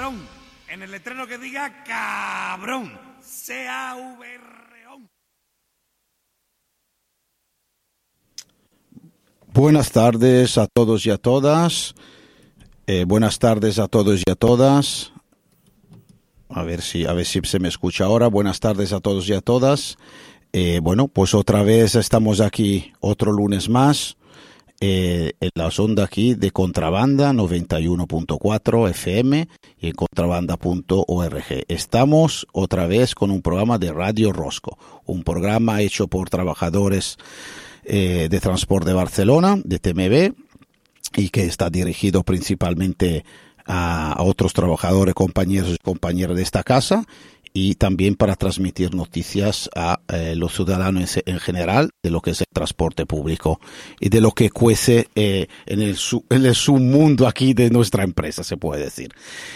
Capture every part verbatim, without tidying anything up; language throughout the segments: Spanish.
cabrón. En el letrero que diga cabrón. C A V R O N. Buenas tardes a todos y a todas. Eh, buenas tardes a todos y a todas. A ver si, a ver si se me escucha ahora. Buenas tardes a todos y a todas. Eh, bueno, pues otra vez estamos aquí otro lunes más. Eh, en la onda aquí de Contrabanda noventa y uno punto cuatro F M y en contrabanda punto org. Estamos otra vez con un programa de Radio Rosco, un programa hecho por trabajadores eh, de Transporte de Barcelona, de T M B, y que está dirigido principalmente a, a otros trabajadores, compañeros y compañeras de esta casa, y también para transmitir noticias a eh, los ciudadanos en general de lo que es el transporte público y de lo que cuece eh, en el, su, en el submundo aquí de nuestra empresa, se puede decir.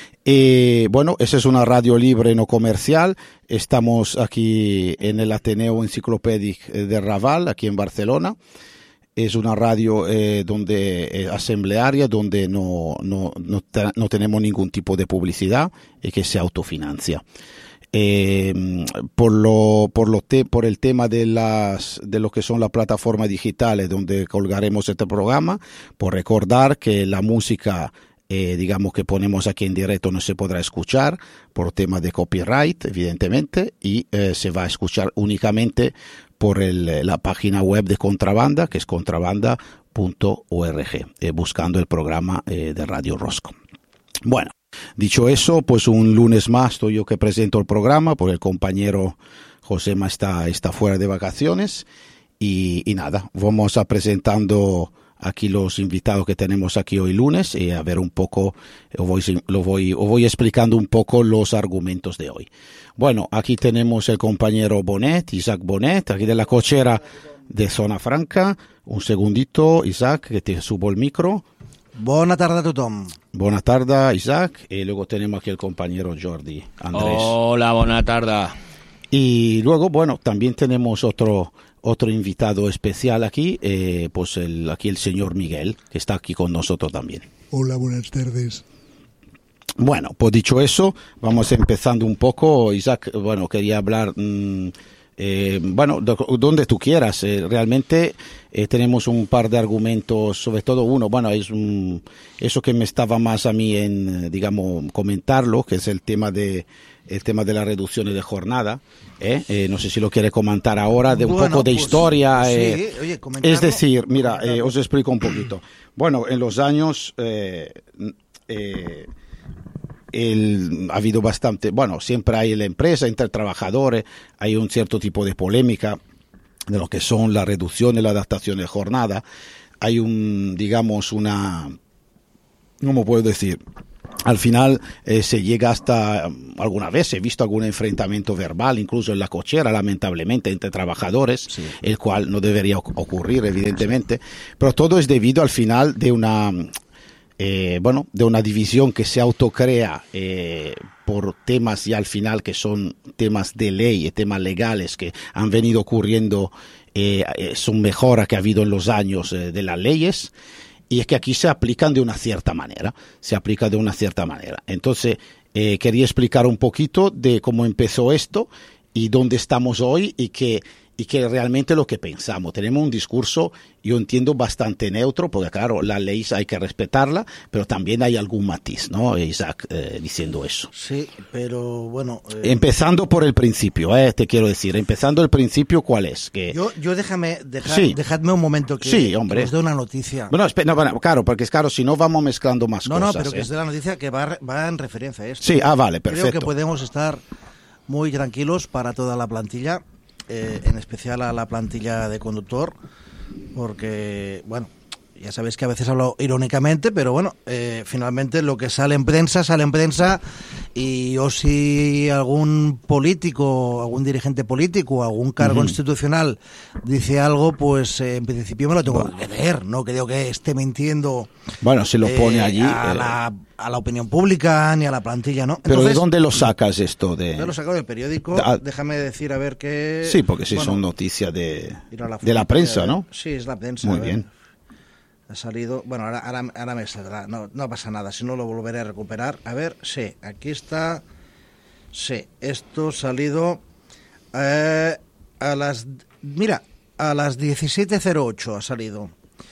Eh, bueno, esa es una radio libre no comercial. Estamos aquí en el Ateneo Enciclopédic de Raval, aquí en Barcelona. Es una radio eh, donde eh, asamblearia, donde no, no, no, ta, no tenemos ningún tipo de publicidad y que se autofinancia. Eh, por lo por lo te, por el tema de las de lo que son las plataformas digitales donde colgaremos este programa, por recordar que la música eh, digamos que ponemos aquí en directo no se podrá escuchar por tema de copyright, evidentemente, y eh, se va a escuchar únicamente por el, la página web de Contrabanda, que es contrabanda punto org, eh, buscando el programa eh, de Radio Rosco. Bueno, dicho eso, pues un lunes más estoy yo que presento el programa, porque el compañero Josema está, está fuera de vacaciones. Y, y nada, vamos a presentando aquí los invitados que tenemos aquí hoy lunes y a ver un poco, os voy, lo voy, os voy explicando un poco los argumentos de hoy. Bueno, aquí tenemos el compañero Bonet, Isaac Bonet, aquí de la cochera de Zona Franca. Un segundito, Isaac, que te subo el micro. Bona tarda a tothom. Bona tarda, Isaac. Y luego tenemos aquí el compañero Jordi Andrés. Hola, bona tarda. Y luego, bueno, también tenemos otro otro invitado especial aquí, eh, pues el, aquí el señor Miguel, que está aquí con nosotros también. Hola, buenas tardes. Bueno, pues dicho eso, vamos empezando un poco. Isaac, bueno, quería hablar... Mmm, Eh, bueno, do, donde tú quieras. Eh, realmente eh, tenemos un par de argumentos, sobre todo uno, bueno, es un, eso que me estaba más a mí en, digamos, comentarlo, que es el tema de el tema de las reducciones de jornada. ¿eh? Eh, no sé si lo quiere comentar ahora, de un bueno, poco de pues, historia. Sí, eh, oye, es decir, mira, eh, os explico un poquito. Bueno, en los años... Eh, eh, El, ha habido bastante, bueno, siempre hay en la empresa, entre trabajadores, hay un cierto tipo de polémica de lo que son la reducción y la adaptación de jornada. Hay un, digamos, una, ¿cómo puedo decir? Al final eh, se llega hasta, alguna vez he visto algún enfrentamiento verbal, incluso en la cochera, lamentablemente, entre trabajadores, sí. El cual no debería ocurrir, evidentemente, pero todo es debido al final de una... Eh, bueno, de una división que se autocrea eh, por temas y al final que son temas de ley, temas legales que han venido ocurriendo, eh, son mejoras que ha habido en los años eh, de las leyes, y es que aquí se aplican de una cierta manera, se aplica de una cierta manera. Entonces, eh, quería explicar un poquito de cómo empezó esto y dónde estamos hoy y que y que realmente lo que pensamos. Tenemos un discurso, yo entiendo, bastante neutro, porque claro, la ley hay que respetarla, pero también hay algún matiz, ¿no? Isaac, eh, diciendo eso. Sí, pero bueno... Eh... Empezando por el principio, eh, te quiero decir, empezando el principio, ¿cuál es? Que... Yo, yo déjame, deja, sí. dejadme un momento que, sí, hombre. que os dé una noticia. Bueno, espera, no, bueno, claro, porque es claro, si no vamos mezclando más no, cosas. No, no, pero que eh. os dé la noticia que va, va en referencia a esto. Sí, ah, vale, perfecto. Creo que podemos estar muy tranquilos para toda la plantilla. Eh, en especial a la plantilla de conductor, porque, bueno, ya sabéis que a veces hablo irónicamente, pero bueno, eh, finalmente lo que sale en prensa, sale en prensa, y o si algún político, algún dirigente político, algún cargo uh-huh. institucional dice algo, pues eh, en principio me lo tengo bueno. que creer, no creo que esté mintiendo. Bueno, se lo pone eh, allí. A, eh... la, a la opinión pública, ni a la plantilla, ¿no? Pero Entonces, ¿de dónde lo sacas esto? De... Yo lo saco del periódico, ah, déjame decir a ver qué... Sí, porque si bueno, son noticias de, la de la prensa, ¿no? Sí, es la prensa. Muy bien. Ha salido, bueno, ahora, ahora, ahora me saldrá, no, no pasa nada, si no lo volveré a recuperar. A ver, sí, aquí está, sí, esto ha salido eh, a las, mira, a las diecisiete cero ocho ha salido.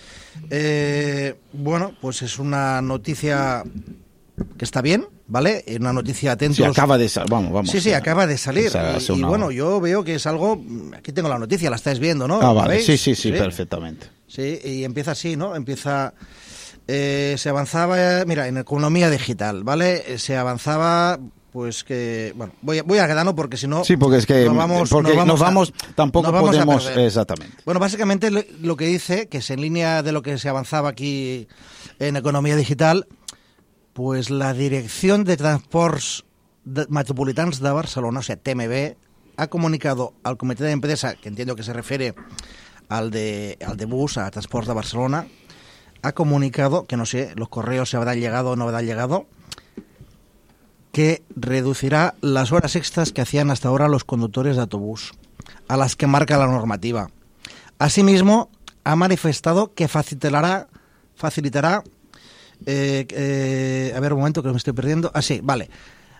Eh, bueno, pues es una noticia que está bien, ¿vale? Una noticia atentos. Sí, acaba de salir, vamos, vamos. Sí, sí, acaba de salir. Esa, y, y bueno, yo veo que es algo, aquí tengo la noticia, la estáis viendo, ¿no? Ah, vale, sí, sí, sí, sí, perfectamente. Sí, y empieza así, ¿no? Empieza, eh, se avanzaba, mira, en economía digital, ¿vale? Se avanzaba, pues que, bueno, voy, voy a quedarnos porque si no... Sí, porque es que nos vamos, porque nos vamos, nos vamos a, tampoco nos vamos podemos, exactamente. Bueno, básicamente lo, lo que dice, que es en línea de lo que se avanzaba aquí en economía digital, pues la Dirección de Transports Metropolitans de Barcelona, o sea, T M B, ha comunicado al Comité de Empresa, que entiendo que se refiere al de, al de bus, a Transports de Barcelona, ha comunicado, que no sé, los correos se habrán llegado o no habrán llegado, que reducirá las horas extras que hacían hasta ahora los conductores de autobús, a las que marca la normativa. Asimismo, ha manifestado que facilitará, facilitará eh, eh, a ver, un momento que me estoy perdiendo. Ah, sí, vale.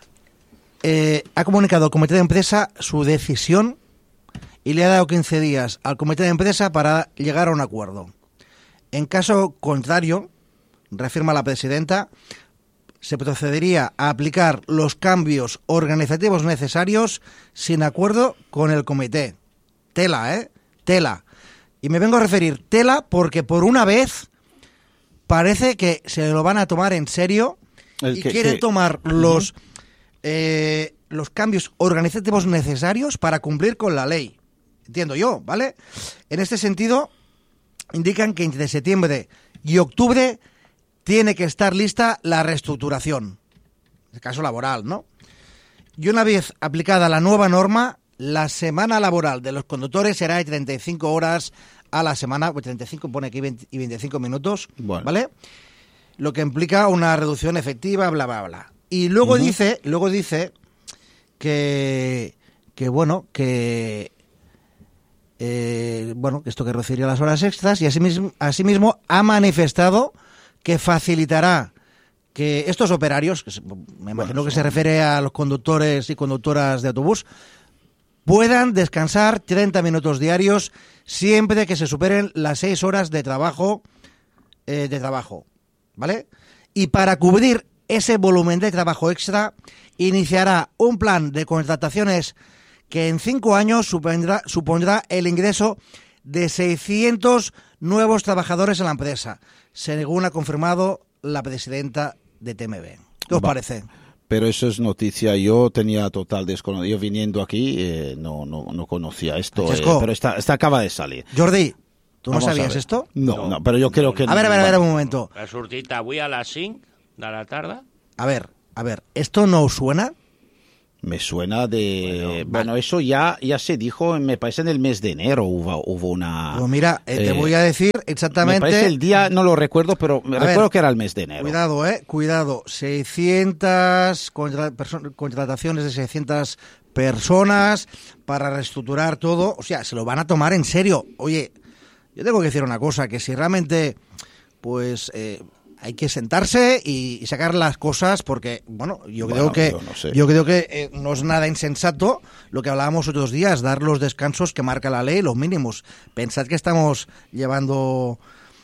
Eh, ha comunicado al Comité de Empresa su decisión y le ha dado quince días al Comité de Empresa para llegar a un acuerdo. En caso contrario, reafirma la presidenta, se procedería a aplicar los cambios organizativos necesarios sin acuerdo con el comité. Tela, ¿eh? Tela. Y me vengo a referir tela porque por una vez parece que se lo van a tomar en serio el y que, quieren que... tomar los, uh-huh. eh, los cambios organizativos necesarios para cumplir con la ley. Entiendo yo, ¿vale? En este sentido, indican que entre septiembre y octubre tiene que estar lista la reestructuración, en el caso laboral, ¿no? Y una vez aplicada la nueva norma, la semana laboral de los conductores será de treinta y cinco horas a la semana, treinta y cinco pone aquí veinte y veinticinco minutos, bueno. ¿Vale? Lo que implica una reducción efectiva, bla, bla, bla. Y luego uh-huh. dice, luego dice que, que bueno, que... Eh, bueno, esto que reduciría las horas extras y asimismo, asimismo ha manifestado que facilitará que estos operarios, que se, me imagino bueno, que se refiere a los conductores y conductoras de autobús, puedan descansar treinta minutos diarios siempre que se superen las seis horas de trabajo, eh, de trabajo, ¿vale? Y para cubrir ese volumen de trabajo extra, iniciará un plan de contrataciones que en cinco años supondrá, supondrá el ingreso de seiscientos nuevos trabajadores en la empresa, según ha confirmado la presidenta de T M B. ¿Qué os Va, parece? Pero eso es noticia. Yo tenía total desconocimiento. Yo viniendo aquí eh, no, no, no conocía esto, eh, pero esta, esta acaba de salir. Jordi, ¿tú Vamos no sabías esto? No, no, no, pero yo creo que... A ver, a ver, a ver, un momento. La sortit avui a las cinc de la tarde. A ver, a ver, ¿esto no os suena? Me suena de... Bueno, bueno, eso ya ya se dijo, me parece en el mes de enero hubo, hubo una... Pues mira, eh, te eh, voy a decir exactamente... Me parece el día, no lo recuerdo, pero me recuerdo ver, que era el mes de enero. Cuidado, eh, cuidado. seiscientas contra, perso- contrataciones de seiscientas personas para reestructurar todo. O sea, se lo van a tomar en serio. Oye, yo tengo que decir una cosa, que si realmente, pues... Eh, hay que sentarse y sacar las cosas porque, bueno, yo creo bueno, que yo, no sé. yo creo que eh, no es nada insensato lo que hablábamos otros días, dar los descansos que marca la ley, los mínimos. Pensad que estamos llevando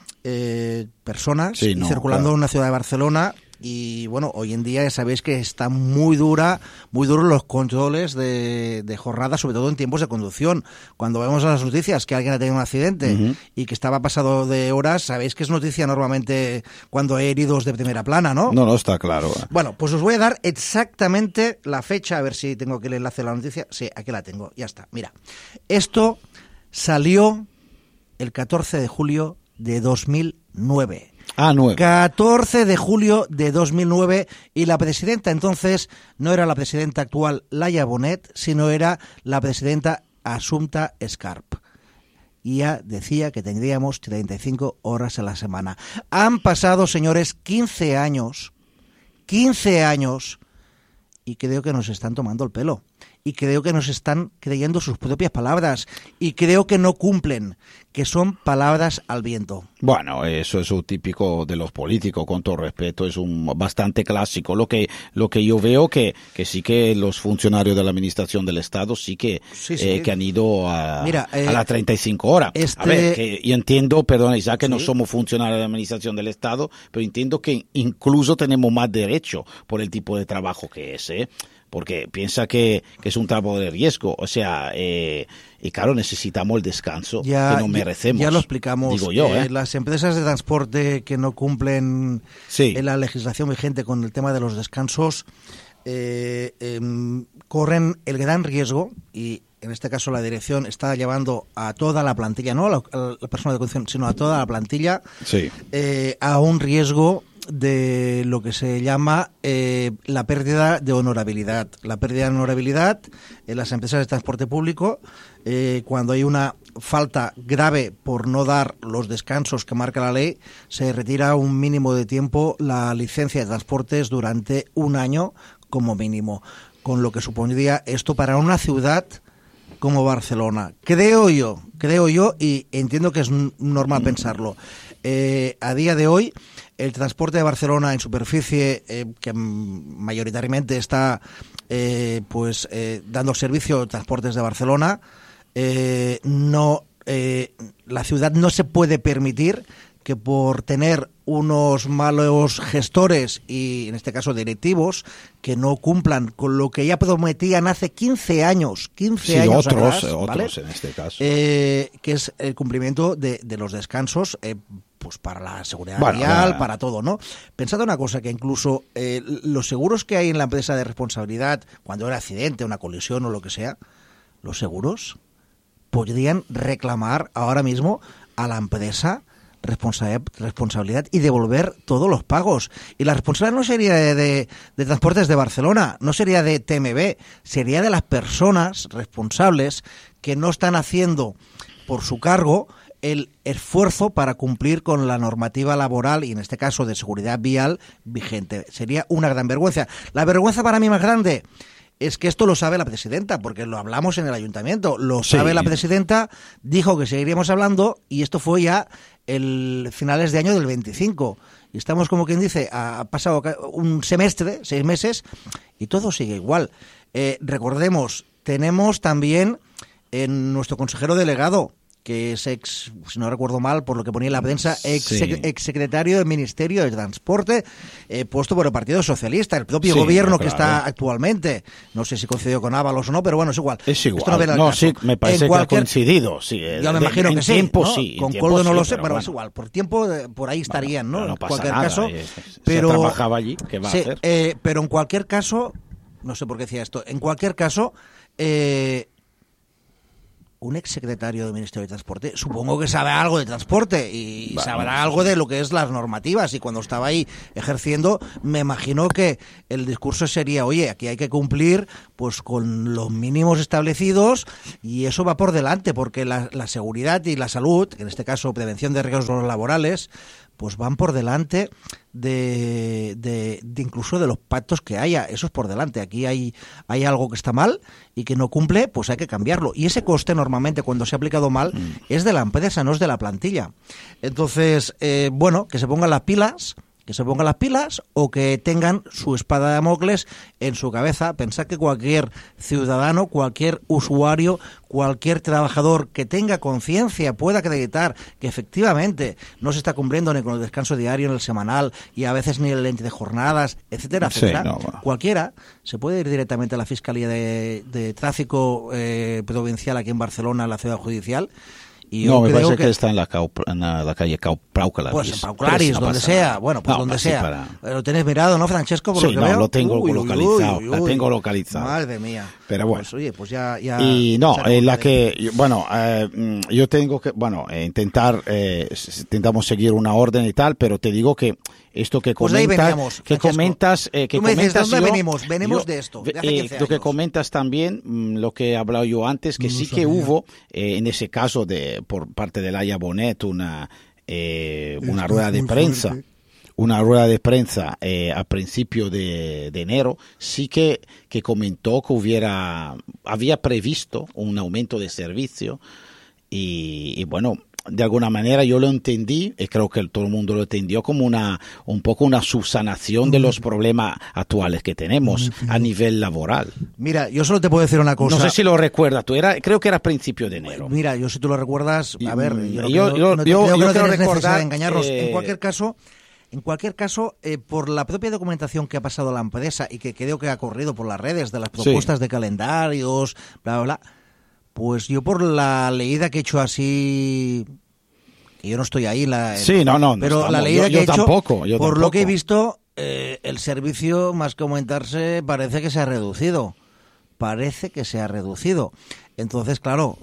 eh, personas sí, no, circulando claro. en una ciudad de Barcelona y, bueno, hoy en día ya sabéis que está muy dura, muy duros los controles de, de jornada, sobre todo en tiempos de conducción. Cuando vemos a las noticias que alguien ha tenido un accidente uh-huh. y que estaba pasado de horas, sabéis que es noticia normalmente cuando hay heridos de primera plana, ¿no? No, no, está claro. Bueno, pues os voy a dar exactamente la fecha, a ver si tengo aquí el enlace de la noticia. Sí, aquí la tengo, ya está. Mira, esto salió el catorce de julio de dos mil nueve. Ah, nueve. catorce de julio de dos mil nueve y la presidenta entonces no era la presidenta actual Laia Bonet, sino era la presidenta Assumpta Escarp. Y ya decía que tendríamos treinta y cinco horas a la semana. Han pasado, señores, quince años, quince años, y creo que nos están tomando el pelo. Y creo que nos están creyendo sus propias palabras. Y creo que no cumplen. que son palabras al viento. Bueno, eso es un típico de los políticos, con todo respeto, es un bastante clásico. Lo que lo que yo veo que que sí que los funcionarios de la administración del Estado sí que sí, sí. Eh, que han ido a, Mira, eh, a las treinta y cinco horas. Este... A ver, que yo entiendo, perdón, ya que sí. no somos funcionarios de la administración del Estado, pero entiendo que incluso tenemos más derecho por el tipo de trabajo que es, ¿eh? Porque piensa que, que es un trabajo de riesgo, o sea, eh, y claro, necesitamos el descanso ya, que nos merecemos. Ya lo explicamos. Digo yo, ¿eh? Eh, las empresas de transporte que no cumplen sí. en la legislación vigente con el tema de los descansos eh, eh, corren el gran riesgo, y en este caso la dirección está llevando a toda la plantilla, no a la, a la persona de conducción, sino a toda la plantilla, sí. eh, a un riesgo de lo que se llama eh, la pérdida de honorabilidad. La pérdida de honorabilidad en las empresas de transporte público, eh, cuando hay una falta grave por no dar los descansos que marca la ley, se retira un mínimo de tiempo la licencia de transportes durante un año como mínimo, con lo que supondría esto para una ciudad como Barcelona. Creo yo, creo yo, y entiendo que es normal pensarlo. Eh, a día de hoy, el transporte de Barcelona en superficie, eh, que mayoritariamente está eh, pues eh, dando servicio a transportes de Barcelona, eh, no, eh, la ciudad no se puede permitir que por tener unos malos gestores y, en este caso, directivos, que no cumplan con lo que ya prometían hace quince años, quince sí, años otros, atrás, otros ¿vale? en este caso. Eh, que es el cumplimiento de, de los descansos, eh, pues para la seguridad bueno, vial, la... para todo, ¿no? Pensad una cosa, que incluso eh, los seguros que hay en la empresa de responsabilidad, cuando hay un accidente, una colisión o lo que sea, los seguros podrían reclamar ahora mismo a la empresa responsabilidad y devolver todos los pagos. Y la responsabilidad no sería de, de, de Transportes de Barcelona, no sería de T M B, sería de las personas responsables que no están haciendo por su cargo el esfuerzo para cumplir con la normativa laboral y, en este caso, de seguridad vial vigente. Sería una gran vergüenza. La vergüenza para mí más grande es que esto lo sabe la presidenta, porque lo hablamos en el ayuntamiento, lo sabe sí. la presidenta, dijo que seguiríamos hablando, y esto fue ya el finales de año del veinticinco. Y estamos, como quien dice, ha pasado un semestre, seis meses, y todo sigue igual. Eh, recordemos, tenemos también en nuestro consejero delegado, que es ex, si no recuerdo mal, por lo que ponía en la prensa, ex, sí. ex secretario del Ministerio de Transporte, eh, puesto por el Partido Socialista, el propio sí, gobierno claro. que está actualmente. No sé si coincidió con Ábalos o no, pero bueno, es igual. Es igual. No, no sí, me parece cualquier... que ha coincidido. Sí, yo me imagino de, que sí. Tiempo, ¿no? sí. Con tiempo, Coldo no sí, lo sé, pero, pero bueno. es igual. Por tiempo, por ahí estarían, bueno, ¿no? no en pasa cualquier nada. caso. Eh, pero, se trabajaba allí, ¿qué va sí, a hacer? Eh, pero en cualquier caso, no sé por qué decía esto, en cualquier caso, eh, un exsecretario del Ministerio de Transporte, supongo que sabe algo de transporte y bueno, sabrá algo de lo que es las normativas, y cuando estaba ahí ejerciendo, me imagino que el discurso sería, oye, aquí hay que cumplir pues con los mínimos establecidos, y eso va por delante, porque la, la seguridad y la salud, en este caso prevención de riesgos laborales, pues van por delante de, de, de incluso de los pactos que haya. Eso es por delante. Aquí hay, hay algo que está mal y que no cumple, pues hay que cambiarlo. Y ese coste normalmente, cuando se ha aplicado mal, mm. es de la empresa, no es de la plantilla. Entonces, eh, bueno, que se pongan las pilas, que se pongan las pilas o que tengan su espada de Damocles en su cabeza. Pensad que cualquier ciudadano, cualquier usuario, cualquier trabajador que tenga conciencia pueda acreditar que efectivamente no se está cumpliendo ni con el descanso diario, ni el semanal, y a veces ni el entre jornadas, etcétera, etcétera. Sí, no, bueno. Cualquiera se puede ir directamente a la Fiscalía de, de Tráfico eh, Provincial aquí en Barcelona, en la Ciudad Judicial. Y no, me creo parece que, que está en la, Cau, en la, la calle Cau, Prauclaris. Pues en Prauclaris, no donde sea. Nada. Bueno, pues no, donde sea. Para... Lo tenés mirado, ¿no, Francesco? Por sí, lo que no, veo. lo tengo uy, localizado. Uy, uy, uy. La tengo localizado. Madre mía. Pero bueno. Pues oye, pues ya... ya y no, eh, la que... Bueno, eh, yo tengo que... Bueno, eh, intentar... Eh, intentamos seguir una orden y tal, pero te digo que esto que pues comentas... veníamos, que comentas... Eh, que Tú me comentas dices, ¿dónde yo, venimos? Venimos yo, de esto, de hace eh, quince Lo que años. comentas también, mmm, lo que he hablado yo antes, que no sí sabía. Que hubo, eh, en ese caso, de por parte de Laia Bonet, una, eh, una rueda de prensa... Fuerte. Una rueda de prensa eh, a principio de, de enero, sí que, que comentó que hubiera había previsto un aumento de servicio y, y bueno, de alguna manera yo lo entendí, y creo que todo el mundo lo entendió, como una un poco una subsanación de los problemas actuales que tenemos a nivel laboral. Mira, yo solo te puedo decir una cosa. No sé si lo recuerdas, tú era, creo que era a principio de enero. Mira, yo si tú lo recuerdas, a ver, yo, yo, no, yo, no, yo, creo yo que no quiero tienes necesidad recordar, de engañarnos. eh, En cualquier caso, en cualquier caso, eh, por la propia documentación que ha pasado la empresa y que creo que ha corrido por las redes de las propuestas sí. de calendarios, bla, bla, bla, pues yo por la leída que he hecho así, que yo no estoy ahí, la, sí, no, no, pero no la leída yo, que he yo hecho, tampoco, yo por tampoco. lo que he visto, eh, el servicio, más que aumentarse, parece que se ha reducido. Parece que se ha reducido. Entonces, claro,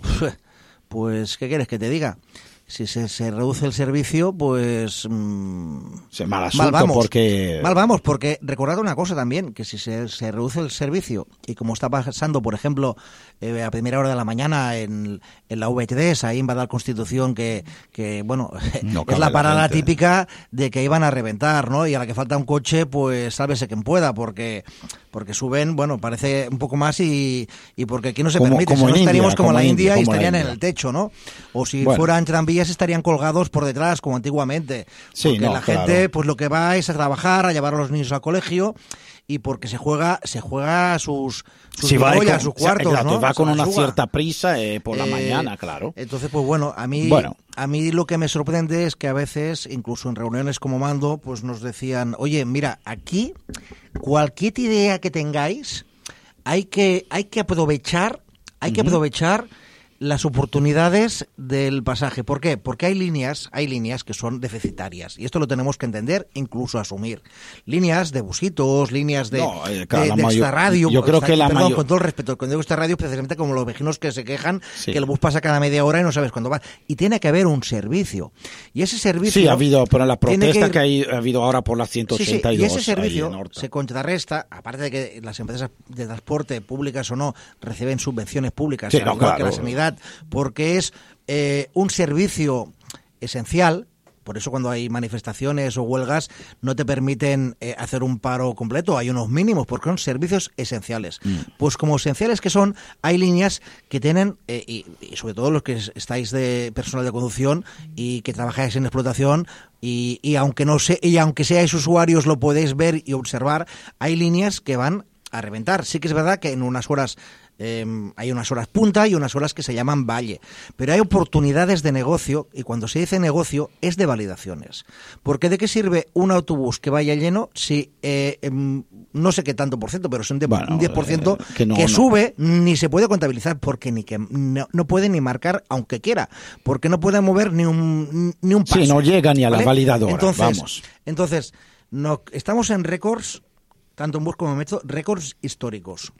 pues, ¿qué quieres que te diga? Si se, se reduce el servicio, pues... Mmm, se mal asunto mal vamos, porque... Mal vamos, porque recordad una cosa también, que si se, se reduce el servicio, y como está pasando, por ejemplo, eh, a primera hora de la mañana en, en la V T D S, ahí en Badal Constitución, que, que bueno, no es la parada la típica de que iban a reventar, ¿no? Y a la que falta un coche, pues sálvese quien pueda, porque porque suben, bueno, parece un poco más y, y porque aquí no se como, permite, como si no estaríamos India, como, como la India, India y estarían India. en el techo, ¿no? O si bueno. fueran tranvías estarían colgados por detrás, como antiguamente. Sí, porque no, la claro. gente, pues lo que va es a trabajar, a llevar a los niños al colegio, y porque se juega se juega sus sus sí, ollas, sus cuartos, o sea, exacto, ¿no? va con Se una suba. cierta prisa eh, por la Eh, mañana, claro. Entonces, pues bueno, a mí bueno. a mí lo que me sorprende es que a veces, incluso en reuniones como mando, pues nos decían, oye, mira, aquí cualquier idea que tengáis, hay que hay que aprovechar, hay que Uh-huh. aprovechar las oportunidades del pasaje. ¿Por qué? Porque hay líneas, hay líneas que son deficitarias, y esto lo tenemos que entender, incluso asumir. Líneas de busitos, líneas de, no, eh, claro, de, la de mayor, extrarradio. yo creo que la perdón, mayor... con todo el respeto, cuando digo extrarradio, precisamente como los vecinos que se quejan sí. que el bus pasa cada media hora y no sabes cuándo va. Y tiene que haber un servicio. Y ese servicio... Sí, ha habido, pero la protesta que, que, ir... que ha habido ahora por la ciento ochenta y dos. Sí, sí. Y ese servicio se contrarresta, aparte de que las empresas de transporte, públicas o no, reciben subvenciones públicas, sí, al no, igual claro. que la sanidad, porque es eh, un servicio esencial. Por eso cuando hay manifestaciones o huelgas no te permiten eh, hacer un paro completo, hay unos mínimos porque son servicios esenciales. Mm. Pues como esenciales que son, hay líneas que tienen, eh, y, y sobre todo los que estáis de personal de conducción y que trabajáis en explotación, y, y aunque no se, y aunque seáis usuarios lo podéis ver y observar, hay líneas que van a reventar. Sí que es verdad que en unas horas Eh, hay unas horas punta y unas horas que se llaman valle, pero hay oportunidades de negocio, y cuando se dice negocio es de validaciones, porque ¿de qué sirve un autobús que vaya lleno si eh, eh, no sé qué tanto por ciento, pero son de, bueno, un diez por ciento eh, que, no, que no. sube, ni se puede contabilizar, porque ni que no, no puede ni marcar aunque quiera, porque no puede mover ni un ni un paso. Sí, no llega ni a ¿vale? la validadora, entonces, vamos. Entonces, no, estamos en récords, tanto en bus como en metro, récords históricos.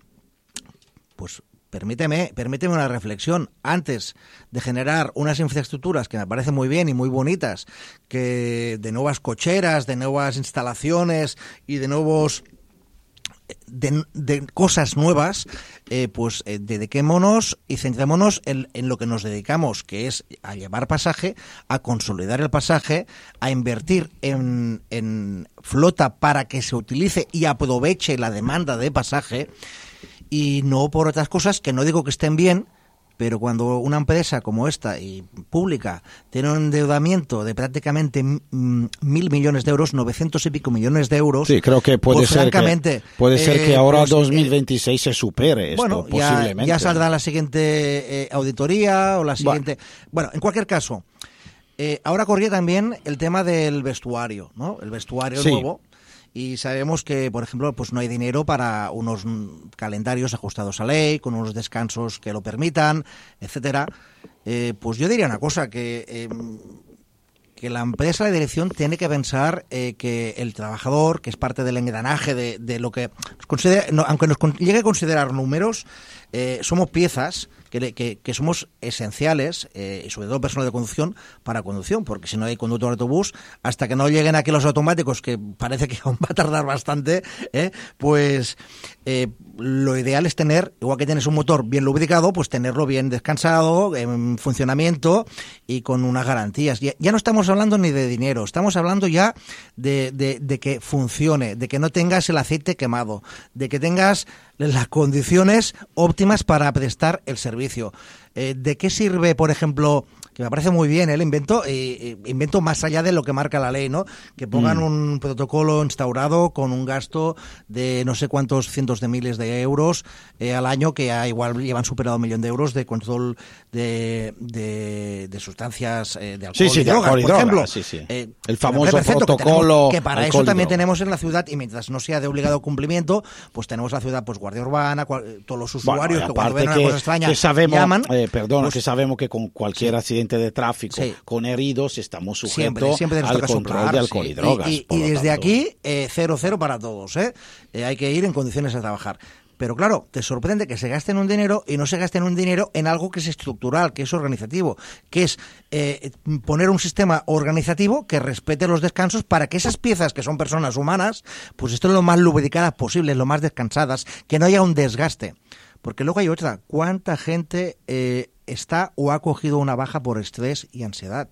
Pues permíteme, permíteme una reflexión. Antes de generar unas infraestructuras que me parecen muy bien y muy bonitas, que de nuevas cocheras, de nuevas instalaciones y de nuevos de, de cosas nuevas, eh, pues eh, dediquémonos y centrémonos en, en lo que nos dedicamos, que es a llevar pasaje, a consolidar el pasaje, a invertir en, en flota para que se utilice y aproveche la demanda de pasaje, y no por otras cosas que no digo que estén bien, pero cuando una empresa como esta y pública tiene un endeudamiento de prácticamente mm, mil millones de euros, novecientos y pico millones de euros, sí, creo que puede pues, ser francamente, que puede ser eh, que ahora pues, dos mil veintiséis eh, se supere esto, bueno, posiblemente. Ya, ya saldrá la siguiente eh, auditoría o la siguiente. Bueno, bueno en cualquier caso, eh, ahora corría también el tema del vestuario, ¿no? El vestuario sí. nuevo. Y sabemos que, por ejemplo, pues no hay dinero para unos calendarios ajustados a ley, con unos descansos que lo permitan, etcétera. Eh, pues yo diría una cosa, que eh, que la empresa, la dirección, tiene que pensar eh, que el trabajador, que es parte del engranaje de, de lo que nos considera, no, aunque nos llegue a considerar números, eh, somos piezas que, que, que somos esenciales, eh, y sobre todo personal de conducción, para conducción, porque si no hay conductor de autobús, hasta que no lleguen aquí los automáticos, que parece que aún va a tardar bastante, eh, pues eh, lo ideal es tener, igual que tienes un motor bien lubricado, pues tenerlo bien descansado, en funcionamiento y con unas garantías. Ya, ya no estamos hablando ni de dinero, estamos hablando ya de, de, de que funcione, de que no tengas el aceite quemado, de que tengas las condiciones óptimas para prestar el servicio. Eh, ¿De qué sirve, por ejemplo, que me parece muy bien el invento, eh, invento más allá de lo que marca la ley, ¿no? Que pongan mm. un protocolo instaurado con un gasto de no sé cuántos cientos de miles de euros eh, al año, que ya igual llevan superado un millón de euros de control de, de, de sustancias eh, de alcohol sí, sí, y drogas, alcohol y por droga, ejemplo. Sí, sí. Eh, el famoso perfecto, protocolo. Que, tenemos, que para eso también droga. tenemos en la ciudad, y mientras no sea de obligado cumplimiento, pues tenemos la ciudad, pues guardia urbana, cual, todos los usuarios bueno, que cuando ven que, una cosa extraña que sabemos, llaman. Eh, perdón, pues, que sabemos que con cualquier sí. accidente de tráfico, sí. con heridos, estamos sujetos siempre, siempre al control soplar, de alcohol sí. y drogas. Y, y, y desde tanto. aquí, eh, cero, cero para todos, ¿eh? Eh, hay que ir en condiciones a trabajar. Pero claro, te sorprende que se gasten un dinero y no se gasten un dinero en algo que es estructural, que es organizativo, que es eh, poner un sistema organizativo que respete los descansos para que esas piezas, que son personas humanas, pues estén lo más lubricadas posibles, lo más descansadas, que no haya un desgaste. Porque luego hay otra, ¿cuánta gente eh, está o ha cogido una baja por estrés y ansiedad?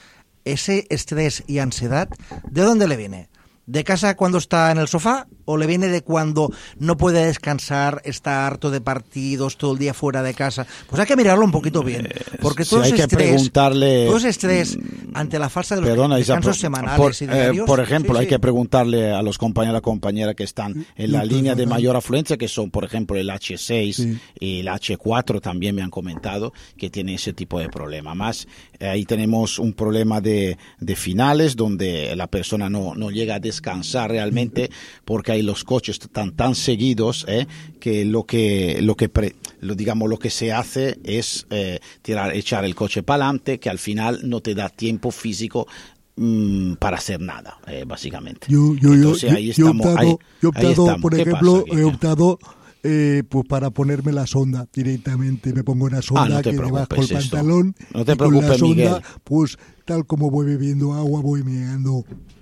Ese estrés y ansiedad, ¿de dónde le viene? ¿De casa cuando está en el sofá o le viene de cuando no puede descansar, está harto de partidos, todo el día fuera de casa? Pues hay que mirarlo un poquito bien, porque todo, sí, hay ese, que estrés, preguntarle, todo ese estrés ante la falsa de los perdona, descansos Isa, semanales por, y diarios... Eh, por ejemplo, sí, hay sí. que preguntarle a los compañeros y a la compañera que están en la línea de mayor afluencia, que son, por ejemplo, el hache seis sí. y el hache cuatro, también me han comentado que tienen ese tipo de problema. Más, eh, ahí tenemos un problema de, de finales, donde la persona no, no llega a descansar realmente, porque ahí los coches están tan seguidos eh, que lo que lo que pre, lo, digamos lo que se hace es eh, tirar echar el coche para adelante, que al final no te da tiempo físico mmm, para hacer nada, eh, básicamente. Yo yo Entonces, yo, ahí yo he estamos, optado, ahí, yo he optado estamos. por ejemplo, he optado Eh, pues para ponerme la sonda directamente, me pongo una sonda ah, no que debajo el esto. pantalón no te y con preocupes, la sonda, Miguel. pues tal como voy bebiendo agua voy meando.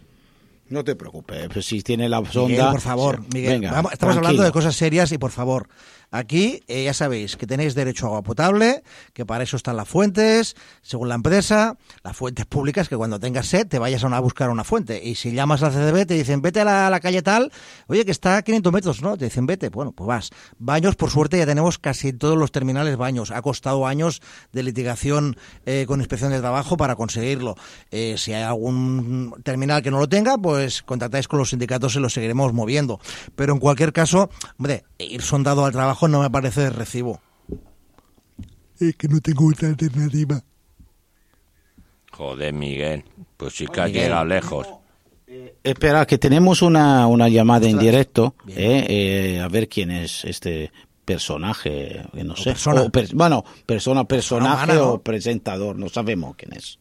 No te preocupes, pues si tiene la sonda... Miguel, por favor, sí. Miguel, Venga, vamos, estamos tranquilo. hablando de cosas serias y por favor, aquí eh, ya sabéis que tenéis derecho a agua potable, que para eso están las fuentes, según la empresa, las fuentes públicas, que cuando tengas sed te vayas a, una, a buscar una fuente. Y si llamas a la C D B te dicen, vete a la, a la calle tal, oye, que está a quinientos metros, ¿no? Te dicen, vete, bueno, pues vas. Baños, por suerte, ya tenemos casi en todos los terminales baños. Ha costado años de litigación eh, con inspección de trabajo para conseguirlo. Eh, si hay algún terminal que no lo tenga, pues contactáis con los sindicatos y los seguiremos moviendo. Pero en cualquier caso, hombre, ir sondado al trabajo no me parece de recibo. Es que no tengo otra alternativa. Joder, Miguel, pues sí que has llegado lejos. Eh, espera, que tenemos una, una llamada en directo, eh, eh, a ver quién es este personaje, que no o sé. Persona. O per, bueno, persona, personaje humana, ¿no? o presentador, no sabemos quién es.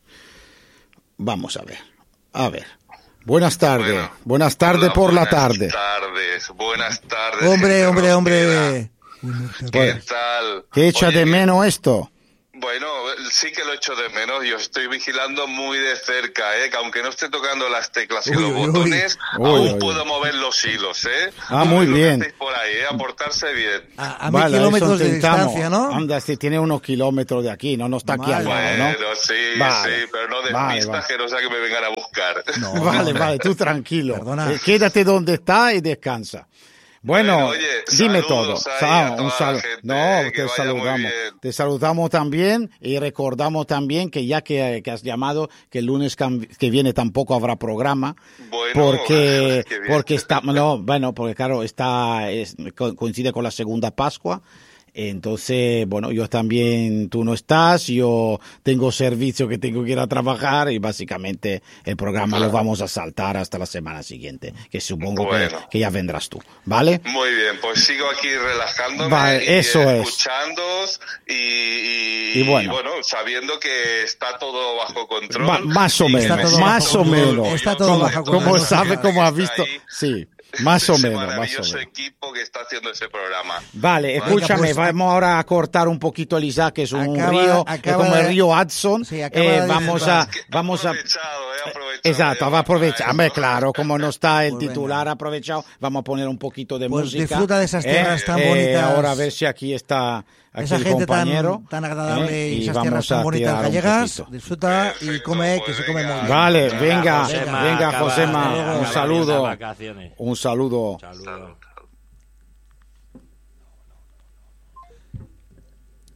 Vamos a ver, a ver. Buenas tardes, Bueno, buenas tardes hola, por la buenas tarde. tardes, buenas tardes. Hombre, gente hombre, rockera. hombre. ¿Qué tal? ¿Qué echa Oye, de menos esto? Bueno, sí que lo echo de menos. Yo estoy vigilando muy de cerca, ¿eh? Que aunque no esté tocando las teclas y Uy, los uy, botones, uy. aún Uy, uy. puedo mover los hilos, ¿eh? Ah, A muy ver lo que bien. hacéis por ahí, ¿eh? A portarse bien. A, a mil Vale, kilómetros eso de intentamos. distancia, ¿no? Anda, si tiene unos kilómetros de aquí, no, no está aquí al Vale. lado, ¿no? Bueno, sí, Vale. sí, pero no Vale, despistas, vale. que no sea que me vengan a buscar. No, Vale, no, vale, tú tranquilo. Perdona. Eh, Quédate donde está y descansa. Bueno, Bueno, oye, dime todo. saludos ahí Sa- a toda un la saludo. gente, No, que te vaya saludamos. muy bien. Te saludamos también y recordamos también que ya que, que has llamado, que el lunes cam- que viene tampoco habrá programa. Bueno, porque qué bien. porque está no, bueno, porque claro, está es- co- coincide con la segunda Pascua. Entonces, bueno, yo también, tú no estás, yo tengo servicio que tengo que ir a trabajar y básicamente el programa lo vamos a saltar hasta la semana siguiente, que supongo Bueno. que, que ya vendrás tú, ¿vale? Muy bien, pues sigo aquí relajándome Vale, y eso es. escuchándoos y, y, Y bueno. sabiendo que está todo bajo control. Ma- más o Y que menos, me todo más siento o bajo muy menos. orgulloso Está todo como, bajo de como control. sabe, como has que visto, está ahí, sí, más o ese menos, más o maravilloso menos. equipo que está haciendo ese programa. Vale, escúchame, pues, vamos ahora a cortar un poquito el Isaac, que es un Acaba- río, es acaba como el de- río Hudson. Sí, acaba Eh, de vamos disfrutar. a, Es que vamos he a, aprovechado, he aprovechado, exacto, he va a aprovechar, aprovechado. hombre, claro, como no está el Pues titular venga. aprovechado, vamos a poner un poquito de Pues música. disfruta de esas tierras tan Eh, bonitas. ahora a ver si aquí está aquí Esa el gente tan, compañero. tan agradable eh, y esas vamos tierras tan a bonitas tirar un gallegas, poquito. disfruta y Perfecto, come, que pues se come venga. muy bien. Vale, Venga, venga, Josema, venga, acaba- Josema, acaba un bien las saludo, vacaciones. un saludo. Saludos.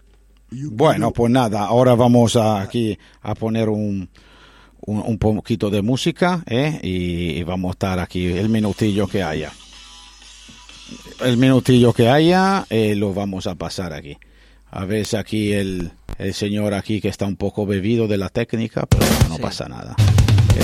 Yo Bueno, quiero- pues nada, ahora vamos a, aquí a poner un, un, un poquito de música, ¿eh? y, y vamos a estar aquí el minutillo que haya. El minutillo que haya eh, lo vamos a pasar aquí. A ver si aquí el, el señor aquí que está un poco bebido de la técnica, pero no Sí. pasa nada.